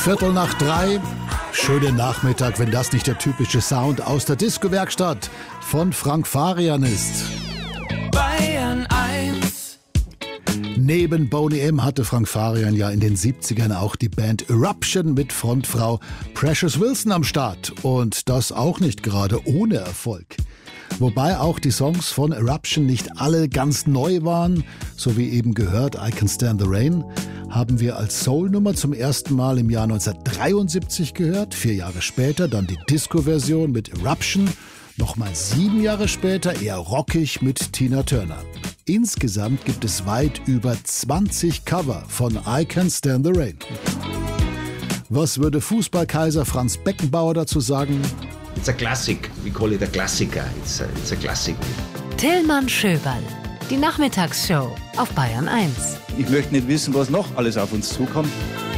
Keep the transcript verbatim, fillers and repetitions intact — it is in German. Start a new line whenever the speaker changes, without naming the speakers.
Viertel nach drei. Schönen Nachmittag, wenn das nicht der typische Sound aus der Disco-Werkstatt von Frank Farian ist.
Bayern eins.
Neben Boney M. hatte Frank Farian ja in den siebzigern auch die Band Eruption mit Frontfrau Precious Wilson am Start. Und das auch nicht gerade ohne Erfolg. Wobei auch die Songs von Eruption nicht alle ganz neu waren, so wie eben gehört I Can Stand the Rain, haben wir als Soul-Nummer zum ersten Mal im Jahr neunzehnhundertdreiundsiebzig gehört, vier Jahre später dann die Disco-Version mit Eruption, nochmal sieben Jahre später eher rockig mit Tina Turner. Insgesamt gibt es weit über zwanzig Cover von I Can Stand the Rain. Was würde Fußballkaiser Franz Beckenbauer dazu sagen?
It's a classic. We call it a Klassiker. It's a, it's a classic.
Tillmann Schöberl. Die Nachmittagsshow auf Bayern eins.
Ich möchte nicht wissen, was noch alles auf uns zukommt.